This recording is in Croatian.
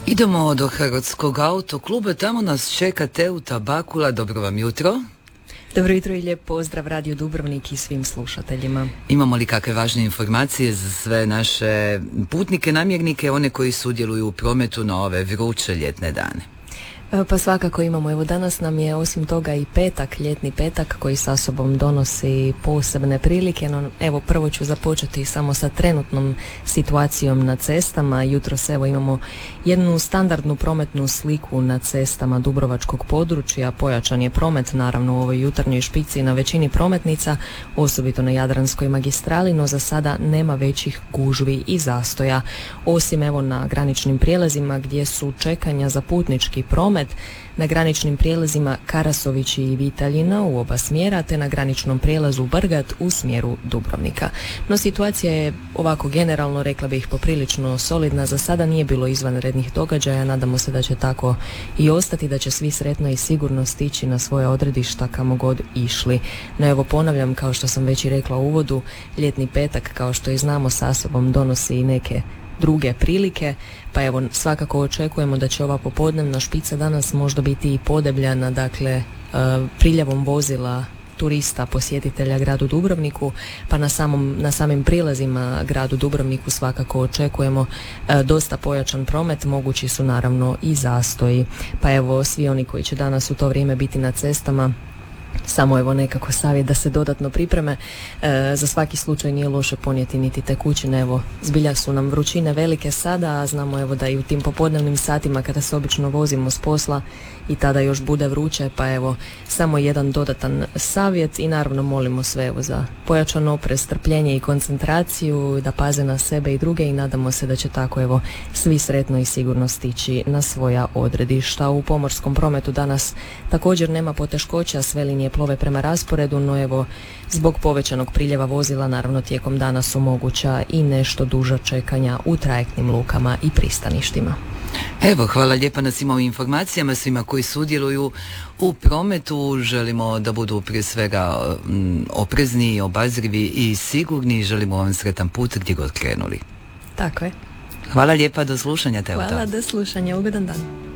Idemo do Hrvatskog autokluba, tamo nas čeka Teuta Bakula. Dobro vam jutro. Dobro jutro i lijep pozdrav Radio Dubrovnik i svim slušateljima. Imamo li kakve važne informacije za sve naše putnike, namjernike, one koji sudjeluju u prometu na ove vruće ljetne dane? Pa svakako imamo, evo danas nam je osim toga i petak, ljetni petak koji sa sobom donosi posebne prilike, no evo prvo ću započeti samo sa trenutnom situacijom na cestama. Jutros evo imamo jednu standardnu prometnu sliku na cestama dubrovačkog područja, pojačan je promet naravno u ovoj jutarnjoj špici na većini prometnica, osobito na Jadranskoj magistrali, no za sada nema većih gužvi i zastoja, osim evo na graničnim prijelazima gdje su čekanja za putnički promet na graničnim prijelazima Karasović i Vitaljina u oba smjera, te na graničnom prijelazu Brgat u smjeru Dubrovnika. No situacija je ovako generalno, rekla bih, poprilično solidna. Za sada nije bilo izvanrednih događaja, nadamo se da će tako i ostati, da će svi sretno i sigurno stići na svoje odredišta kamo god išli. No evo ponavljam, kao što sam već i rekla u uvodu, ljetni petak, kao što i znamo, sa sobom donosi i neke druge prilike, pa evo svakako očekujemo da će ova popodnevna špica danas možda biti i podebljana, dakle priljevom vozila turista, posjetitelja gradu Dubrovniku, pa na samim prilazima gradu Dubrovniku svakako očekujemo dosta pojačan promet, mogući su naravno i zastoji, pa evo svi oni koji će danas u to vrijeme biti na cestama, samo evo nekako savjet da se dodatno pripreme. Za svaki slučaj nije loše ponijeti niti tekućine, evo zbilja su nam vrućine velike sada, a znamo evo da i u tim popodnevnim satima kada se obično vozimo s posla i tada još bude vruće, pa evo samo jedan dodatan savjet i naravno molimo sve evo za pojačan oprez, strpljenje i koncentraciju, da paze na sebe i druge i nadamo se da će tako evo svi sretno i sigurno stići na svoja odredišta. U pomorskom prometu danas također nema poteškoća, sve linije plove prema rasporedu, no evo zbog povećanog priljeva vozila naravno tijekom dana su moguća i nešto duža čekanja u trajektnim lukama i pristaništima. Evo, hvala lijepa na svim ovim informacijama, svima koji sudjeluju u prometu. Želimo da budu prije svega oprezni, obazrivi i sigurni. Želimo vam sretan put gdje god krenuli. Tako je. Hvala lijepa, do slušanja, Teuta. Hvala, do slušanja, ugodan dan.